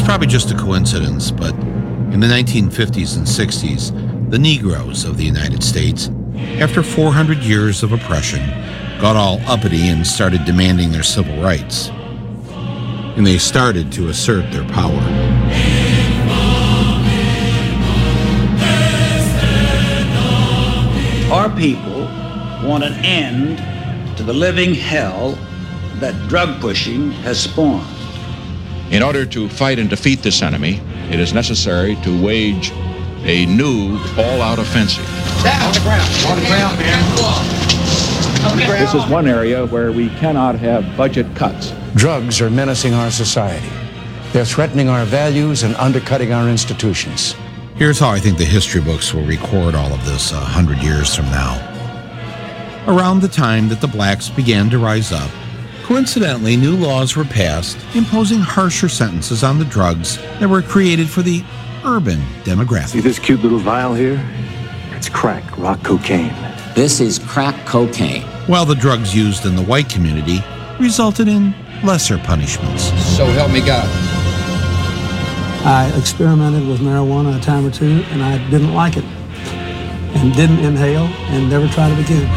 probably just a coincidence, but in the 1950s and 60s, the Negroes of the United States, after 400 years of oppression, got all uppity and started demanding their civil rights. And they started to assert their power. Our people want an end to the living hell that drug pushing has spawned. In order to fight and defeat this enemy, it is necessary to wage a new all-out offensive. On the ground, man. This is one area where we cannot have budget cuts. Drugs are menacing our society. They're threatening our values and undercutting our institutions. Here's how I think the history books will record all of this 100 years from now. Around the time that the blacks began to rise up, coincidentally, new laws were passed imposing harsher sentences on the drugs that were created for the urban demographic. See this cute little vial here? It's crack, rock cocaine. This is crack cocaine. While the drugs used in the white community resulted in lesser punishments. So help me God. I experimented with marijuana a time or two, and I didn't like it, and didn't inhale, and never tried it again.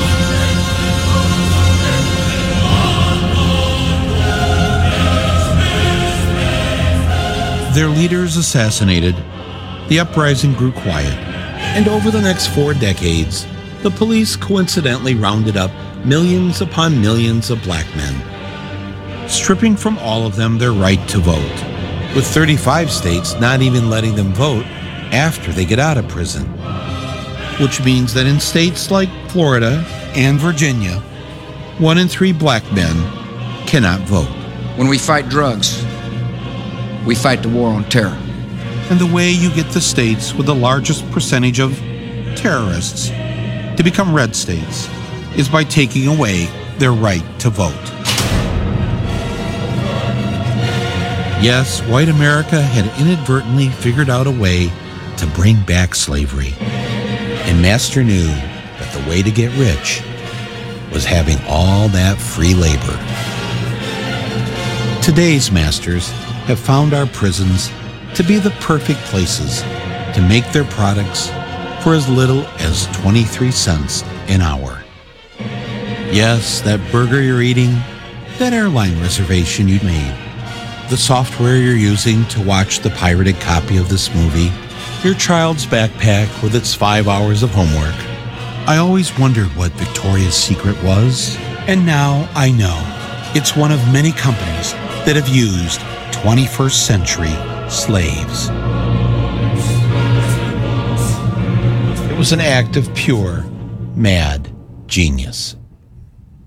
Their leaders assassinated, the uprising grew quiet, and over the next 4 decades, the police coincidentally rounded up millions upon millions of black men, stripping from all of them their right to vote, with 35 states not even letting them vote after they get out of prison. Which means that in states like Florida and Virginia, 1 in 3 black men cannot vote. When we fight drugs, we fight the war on terror. And the way you get the states with the largest percentage of terrorists to become red states is by taking away their right to vote. Yes, white America had inadvertently figured out a way to bring back slavery. And Master knew that the way to get rich was having all that free labor. Today's masters have found our prisons to be the perfect places to make their products for as little as 23 cents an hour. Yes, that burger you're eating, that airline reservation you made, the software you're using to watch the pirated copy of this movie, your child's backpack with its 5 hours of homework. I always wondered what Victoria's Secret was, and now I know. It's one of many companies that have used 21st century slaves. It was an act of pure, mad genius.